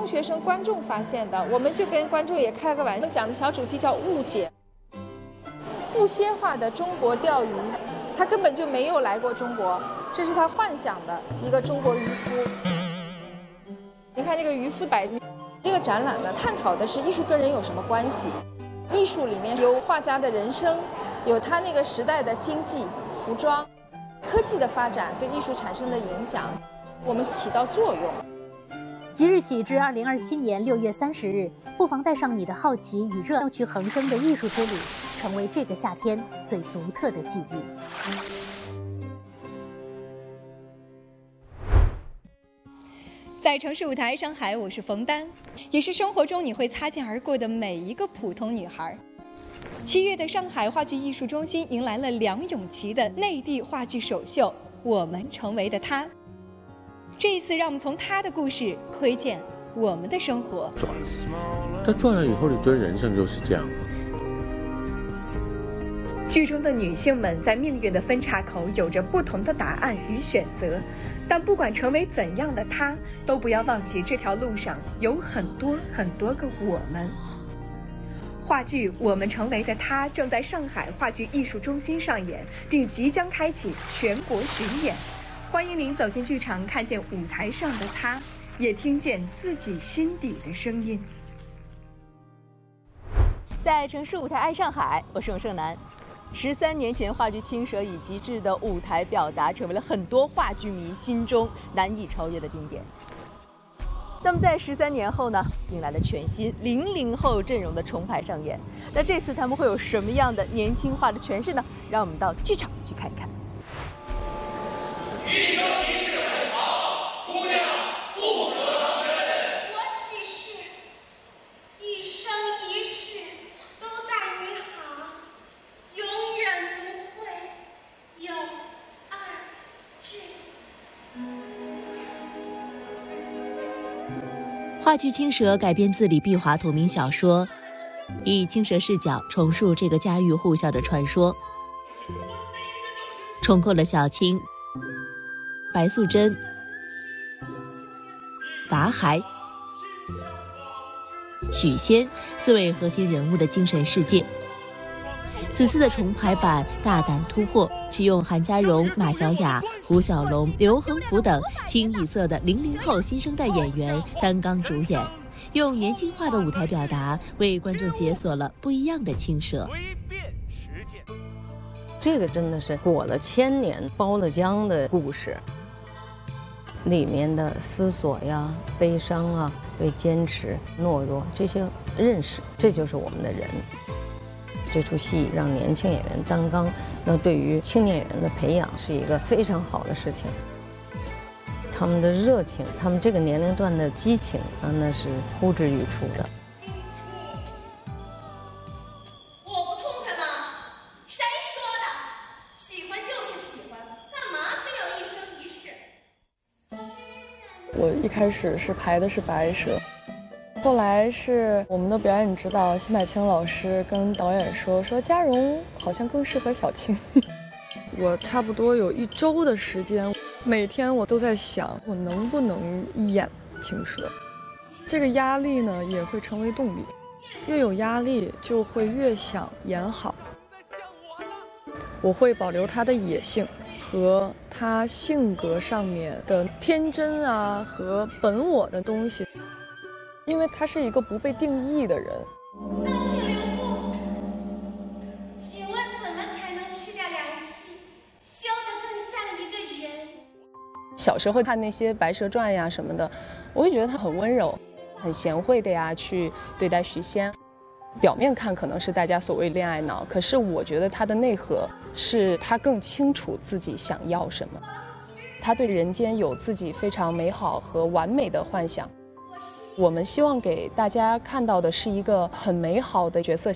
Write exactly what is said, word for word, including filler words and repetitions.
中学生观众发现的，我们就跟观众也开个玩笑，我们讲的小主题叫误解。不蝎化的中国钓鱼，他根本就没有来过中国，这是他幻想的一个中国渔夫。你看这个渔夫摆，这个展览呢，探讨的是艺术跟人有什么关系。艺术里面有画家的人生，有他那个时代的经济、服装、科技的发展对艺术产生的影响，我们起到作用。 即日起至二零二七年六月三十日，不妨带上你的好奇与热情去恒生的艺术之旅，成为这个夏天最独特的记忆。 在城市舞台上海，我是冯丹，也是生活中你会擦肩而过的每一个普通女孩。七月的上海话剧艺术中心迎来了梁咏琪的内地话剧首秀《我们成为的她》。这一次，让我们从她的故事窥见我们的生活。 转，他转了以后，你觉得人生就是这样。 剧中的女性们在命运的分岔口有着不同的答案与选择，但不管成为怎样的她，都不要忘记这条路上有很多很多个我们。话剧《我们成为的她》正在上海话剧艺术中心上演，并即将开启全国巡演。欢迎您走进剧场，看见舞台上的她，也听见自己心底的声音。 在城市舞台爱上海，我是永胜男。十三年前，话剧《青蛇》以极致的舞台表达，成为了很多话剧迷心中难以超越的经典。那么，在十三年后呢，迎来了全新零零后阵容的重排上演。那这次他们会有什么样的年轻化的诠释呢？让我们到剧场去看一看。 一生一世很长，姑娘不可当真。 我起誓，一生一世都待你好，永远不会有二句。 话剧《青蛇》改编自李碧华同名小说，以青蛇视角重述这个家喻户晓的传说，重构了小青、白素贞、法海、许仙四位核心人物的精神世界。此次的重排版大胆突破，启用韩家荣、马小雅、胡小龙、刘恒福等清一色的零零后新生代演员担纲主演，用年轻化的舞台表达为观众解锁了不一样的青蛇。 这个真的是裹了千年包了浆的故事，里面的思索呀、悲伤啊、对坚持、懦弱这些认识，这就是我们的人。这出戏让年轻演员担纲，那对于青年演员的培养是一个非常好的事情。他们的热情，他们这个年龄段的激情啊，那是呼之欲出的。 我不痛快吗？谁说的？喜欢就是喜欢，干嘛非要一生一世？ 我一开始是排的是白蛇。后来是我们的表演指导辛柏青老师跟导演说说嘉荣好像更适合小青。我差不多有一周的时间，每天我都在想我能不能演青蛇。这个压力呢也会成为动力，越有压力就会越想演好。我会保留他的野性和他性格上面的天真啊和本我的东西。因为他是一个不被定义的人。 丧气留步，请问怎么才能去掉凉气，修得更像一个人？ 小时候看那些《白蛇传》呀什么的，我会觉得他很温柔、很贤惠的呀去对待许仙。表面看可能是大家所谓恋爱脑，可是我觉得他的内核是他更清楚自己想要什么，他对人间有自己非常美好和完美的幻想。我们希望给大家看到的是一个很美好的角色